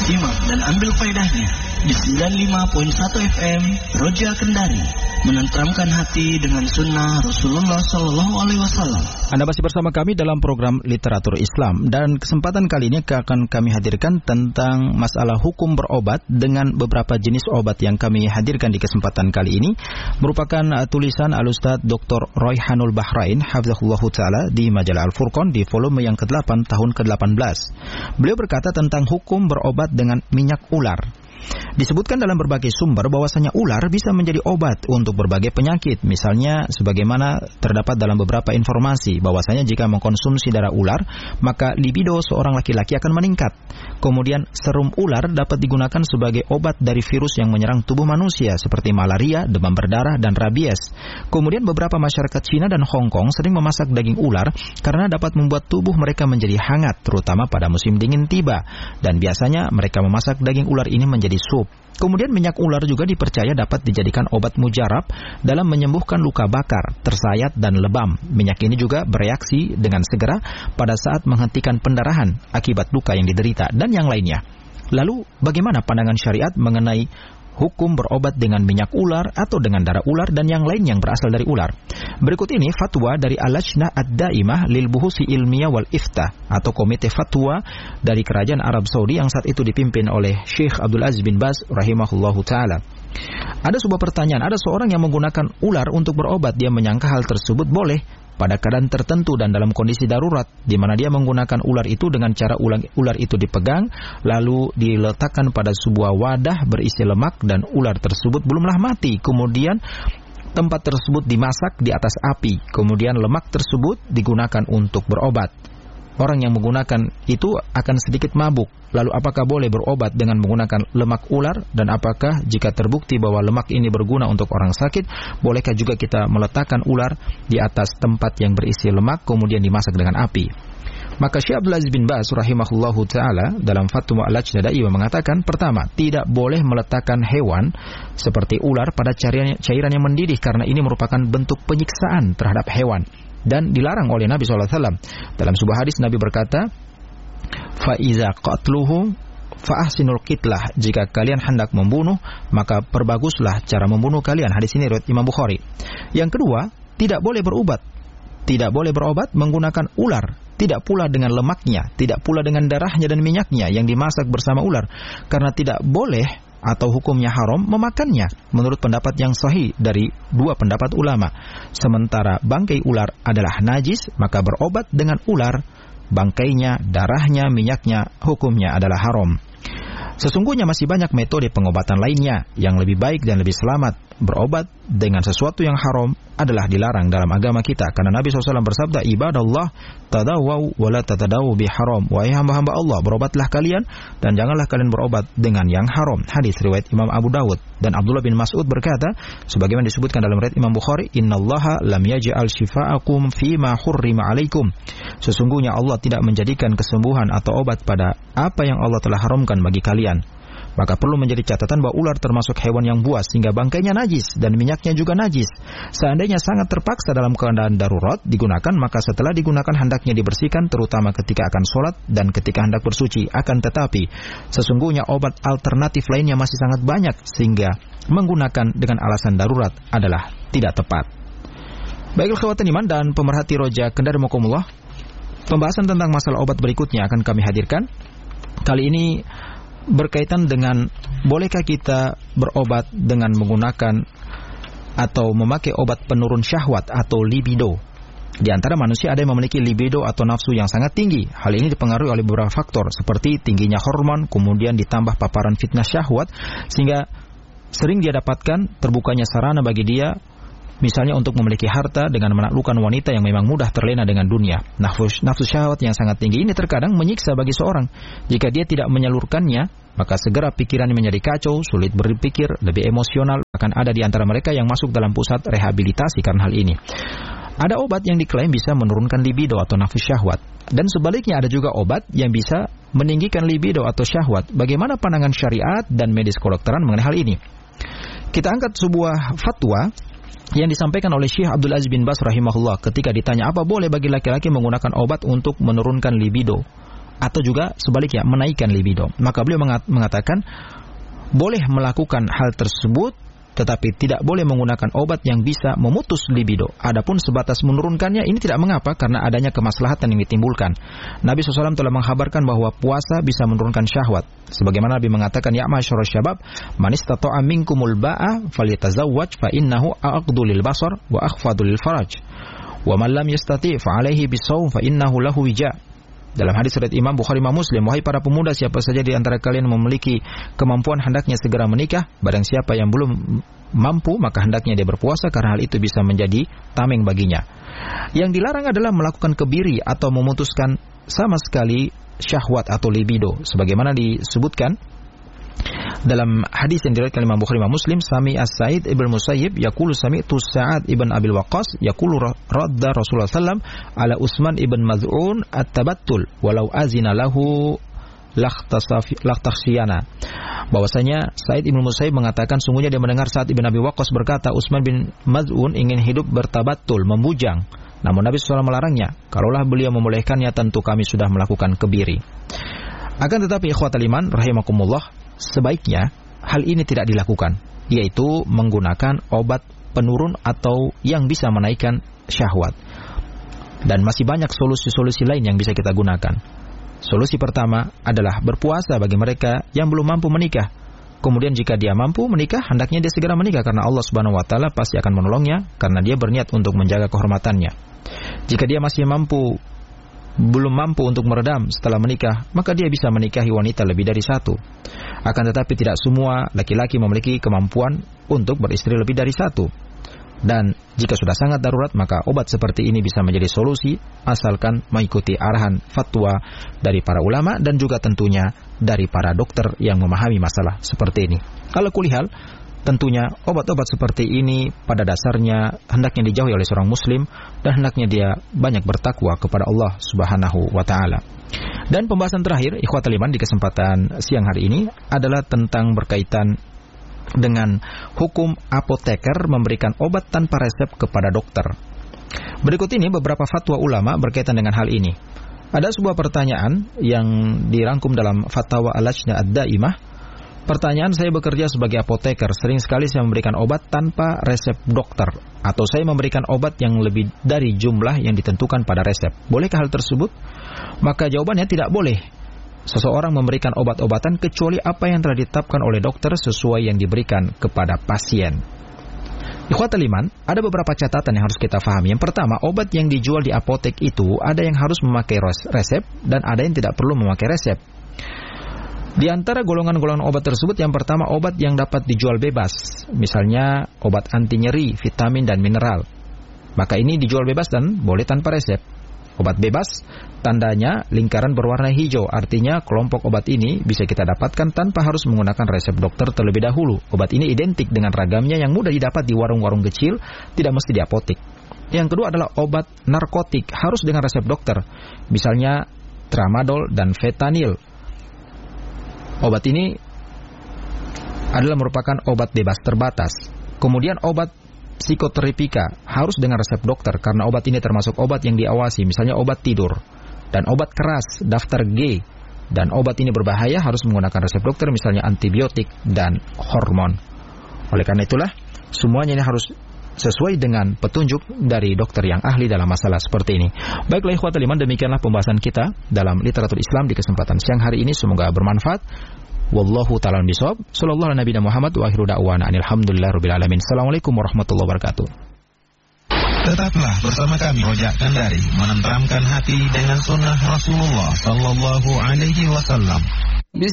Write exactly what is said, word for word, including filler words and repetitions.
Simak dan ambil faedahnya di sembilan puluh lima koma satu F M Roja Kendari, menenteramkan hati dengan sunnah Rasulullah Sallallahu Alaihi Wasallam. Anda masih bersama kami dalam program Literatur Islam, dan kesempatan kali ini akan kami hadirkan tentang masalah hukum berobat dengan beberapa jenis obat. Yang kami hadirkan di kesempatan kali ini merupakan uh, tulisan Al-Ustaz Doktor Royhanul Bahrain hafizahullah taala di majalah Al-Furqan di volume yang kedelapan tahun kedelapan belas. Beliau berkata tentang hukum berobat dengan minyak ular. Disebutkan dalam berbagai sumber bahwasanya ular bisa menjadi obat untuk berbagai penyakit. Misalnya sebagaimana terdapat dalam beberapa informasi bahwasanya jika mengkonsumsi darah ular, maka libido seorang laki-laki akan meningkat. Kemudian serum ular dapat digunakan sebagai obat dari virus yang menyerang tubuh manusia seperti malaria, demam berdarah, dan rabies. Kemudian beberapa masyarakat Cina dan Hong Kong sering memasak daging ular karena dapat membuat tubuh mereka menjadi hangat, terutama pada musim dingin tiba. Dan biasanya mereka memasak daging ular ini menjadi sup. Kemudian minyak ular juga dipercaya dapat dijadikan obat mujarab dalam menyembuhkan luka bakar, tersayat, dan lebam. Minyak ini juga bereaksi dengan segera pada saat menghentikan pendarahan akibat luka yang diderita dan yang lainnya. Lalu bagaimana pandangan syariat mengenai hukum berobat dengan minyak ular atau dengan darah ular dan yang lain yang berasal dari ular? Berikut ini fatwa dari Al-Lajnah Ad-Daimah lil Buhusi Ilmiyah wal Iftah atau Komite Fatwa dari Kerajaan Arab Saudi yang saat itu dipimpin oleh Syekh Abdul Aziz bin Baz rahimahullahu taala. Ada sebuah pertanyaan, ada seorang yang menggunakan ular untuk berobat. Dia menyangka hal tersebut boleh pada keadaan tertentu dan dalam kondisi darurat, di mana dia menggunakan ular itu dengan cara ular, ular itu dipegang, lalu diletakkan pada sebuah wadah berisi lemak dan ular tersebut belumlah mati. Kemudian tempat tersebut dimasak di atas api, kemudian lemak tersebut digunakan untuk berobat. Orang yang menggunakan itu akan sedikit mabuk. Lalu apakah boleh berobat dengan menggunakan lemak ular? Dan apakah jika terbukti bahwa lemak ini berguna untuk orang sakit, bolehkah juga kita meletakkan ular di atas tempat yang berisi lemak kemudian dimasak dengan api? Maka Syekh Abdul Aziz bin Baz rahimahullahu taala dalam Fatwa Al-Lajnah Daimah mengatakan, pertama, tidak boleh meletakkan hewan seperti ular pada cairan, cairan yang mendidih karena ini merupakan bentuk penyiksaan terhadap hewan dan dilarang oleh Nabi shallallahu alaihi wasallam. Dalam sebuah hadis Nabi berkata, fa iza qatluhu fa ahsinul qitlah, jika kalian hendak membunuh maka perbaguslah cara membunuh kalian. Hadis ini riwayat Imam Bukhari. Yang kedua, tidak boleh berobat. Tidak boleh berobat menggunakan ular, tidak pula dengan lemaknya, tidak pula dengan darahnya dan minyaknya yang dimasak bersama ular, karena tidak boleh atau hukumnya haram memakannya menurut pendapat yang sahih dari dua pendapat ulama. Sementara bangkai ular adalah najis, maka berobat dengan ular, bangkainya, darahnya, minyaknya, hukumnya adalah haram. Sesungguhnya masih banyak metode pengobatan lainnya yang lebih baik dan lebih selamat. Berobat dengan sesuatu yang haram adalah dilarang dalam agama kita, karena Nabi shallallahu alaihi wasallam bersabda, ibadallah tadawwaw wa la tatadawu bi haram. Wahai hamba-hamba Allah, berobatlah kalian dan janganlah kalian berobat dengan yang haram. Hadis riwayat Imam Abu Dawud. Dan Abdullah bin Mas'ud berkata, sebagaimana disebutkan dalam riwayat Imam Bukhari, innallaha lam yaj'al shifa'akum fi ma hurrima alaikum. Sesungguhnya Allah tidak menjadikan kesembuhan atau obat pada apa yang Allah telah haramkan bagi kalian. Maka perlu menjadi catatan bahwa ular termasuk hewan yang buas sehingga bangkainya najis dan minyaknya juga najis. Seandainya sangat terpaksa dalam keadaan darurat digunakan, maka setelah digunakan hendaknya dibersihkan, terutama ketika akan sholat dan ketika hendak bersuci. Akan tetapi sesungguhnya obat alternatif lainnya masih sangat banyak sehingga menggunakan dengan alasan darurat adalah tidak tepat. Baiklah kawan iman dan pemerhati Roja Kendari Mokomullah, pembahasan tentang masalah obat berikutnya akan kami hadirkan. Kali ini berkaitan dengan bolehkah kita berobat dengan menggunakan atau memakai obat penurun syahwat atau libido. Di antara manusia ada yang memiliki libido atau nafsu yang sangat tinggi. Hal ini dipengaruhi oleh beberapa faktor seperti tingginya hormon, kemudian ditambah paparan fitnah syahwat, sehingga sering dia dapatkan terbukanya sarana bagi dia, misalnya untuk memiliki harta dengan menaklukkan wanita yang memang mudah terlena dengan dunia. Nafsu, nafsu syahwat yang sangat tinggi ini terkadang menyiksa bagi seorang. Jika dia tidak menyalurkannya, maka segera pikirannya menjadi kacau, sulit berpikir, lebih emosional. Akan ada di antara mereka yang masuk dalam pusat rehabilitasi karena hal ini. Ada obat yang diklaim bisa menurunkan libido atau nafsu syahwat. Dan sebaliknya ada juga obat yang bisa meninggikan libido atau syahwat. Bagaimana pandangan syariat dan medis kedokteran mengenai hal ini? Kita angkat sebuah fatwa yang disampaikan oleh Syekh Abdul Aziz bin Baz rahimahullah ketika ditanya apa boleh bagi laki-laki menggunakan obat untuk menurunkan libido atau juga sebaliknya menaikkan libido. Maka beliau mengatakan boleh melakukan hal tersebut, tetapi tidak boleh menggunakan obat yang bisa memutus libido. Adapun sebatas menurunkannya, ini tidak mengapa karena adanya kemaslahatan yang ditimbulkan. Nabi shallallahu alaihi wasallam telah mengkhabarkan bahwa puasa bisa menurunkan syahwat. Sebagaimana Nabi mengatakan, ya ma'syarul syabab, man istata'a minkumul ba'a falyatazawwaj fa innahu a'aqdu lil basar wa akhfadu lil faraj. Wa man lam yastati' fa 'alaihi bisawm fa innahu lahu wija'. Dalam hadis riwayat Imam Bukhari Imam Muslim, wahai para pemuda, siapa saja di antara kalian memiliki kemampuan hendaknya segera menikah. Barang siapa yang belum mampu, maka hendaknya dia berpuasa karena hal itu bisa menjadi tameng baginya. Yang dilarang adalah melakukan kebiri atau memutuskan sama sekali syahwat atau libido. Sebagaimana disebutkan dalam hadis yang diriwayatkan Imam Bukhari Imam Muslim, Sami As-Sa'id Ibn Musayyib yaqulu sami'tu Sa'ad ibn Abil Waqqas yaqulu radda Rasulullah sallallahu alaihi wasallam ala Utsman ibn Maz'un at-tabattul walau azina lahu lakhtasiyana. Bahwasanya Sa'id ibn Musayyib mengatakan sungguhnya dia mendengar Sa'ad ibn Abi Waqqas berkata, Utsman bin Maz'un ingin hidup bertabattul, membujang. Namun Nabi shallallahu alaihi wasallam melarangnya. Kalaulah beliau membolehkannya, tentu kami sudah melakukan kebiri. Akan tetapi ikhwatal iman rahimakumullah, sebaiknya hal ini tidak dilakukan, yaitu menggunakan obat penurun atau yang bisa menaikkan syahwat. Dan masih banyak solusi-solusi lain yang bisa kita gunakan. Solusi pertama adalah berpuasa bagi mereka yang belum mampu menikah. Kemudian jika dia mampu menikah, hendaknya dia segera menikah karena Allah Subhanahu wa taala pasti akan menolongnya karena dia berniat untuk menjaga kehormatannya. Jika dia masih mampu belum mampu untuk meredam setelah menikah, maka dia bisa menikahi wanita lebih dari satu. Akan tetapi tidak semua laki-laki memiliki kemampuan untuk beristri lebih dari satu. Dan jika sudah sangat darurat, maka obat seperti ini bisa menjadi solusi, asalkan mengikuti arahan fatwa dari para ulama dan juga tentunya dari para dokter yang memahami masalah seperti ini. Kalau kulihal, tentunya obat-obat seperti ini pada dasarnya hendaknya dijauhi oleh seorang muslim dan hendaknya dia banyak bertakwa kepada Allah Subhanahu wa taala. Dan pembahasan terakhir ikhwatul iman di kesempatan siang hari ini adalah tentang berkaitan dengan hukum apoteker memberikan obat tanpa resep kepada dokter. Berikut ini beberapa fatwa ulama berkaitan dengan hal ini. Ada sebuah pertanyaan yang dirangkum dalam Fatwa Al-Lajnah Ad-Daimah. Pertanyaan, saya bekerja sebagai apoteker, sering sekali saya memberikan obat tanpa resep dokter, atau saya memberikan obat yang lebih dari jumlah yang ditentukan pada resep. Bolehkah hal tersebut? Maka jawabannya tidak boleh seseorang memberikan obat-obatan kecuali apa yang telah ditetapkan oleh dokter sesuai yang diberikan kepada pasien. Ikhwatul iman, ada beberapa catatan yang harus kita pahami. Yang pertama, obat yang dijual di apotek itu ada yang harus memakai resep dan ada yang tidak perlu memakai resep. Di antara golongan-golongan obat tersebut, yang pertama obat yang dapat dijual bebas, misalnya obat anti nyeri, vitamin dan mineral. Maka ini dijual bebas dan boleh tanpa resep. Obat bebas, tandanya lingkaran berwarna hijau, artinya kelompok obat ini bisa kita dapatkan tanpa harus menggunakan resep dokter terlebih dahulu. Obat ini identik dengan ragamnya yang mudah didapat di warung-warung kecil, tidak mesti di apotek. Yang kedua adalah obat narkotik, harus dengan resep dokter, misalnya tramadol dan fentanyl. Obat ini adalah merupakan obat bebas terbatas. Kemudian obat psikoterapika harus dengan resep dokter karena obat ini termasuk obat yang diawasi, misalnya obat tidur. Dan obat keras daftar G, dan obat ini berbahaya harus menggunakan resep dokter, misalnya antibiotik dan hormon. Oleh karena itulah semuanya ini harus sesuai dengan petunjuk dari dokter yang ahli dalam masalah seperti ini. Baiklah ikhwatul iman, demikianlah pembahasan kita dalam literatur Islam di kesempatan siang hari ini, semoga bermanfaat. Wallahu ta'ala bishawab. Sallallahu ala nabiyina Muhammad wa akhiru da'wana alhamdulillahirabbil alamin. Assalamualaikum warahmatullahi wabarakatuh. Tetaplah bersama kami Rojak Kendari, menenteramkan hati dengan sunnah Rasulullah sallallahu alaihi wasallam.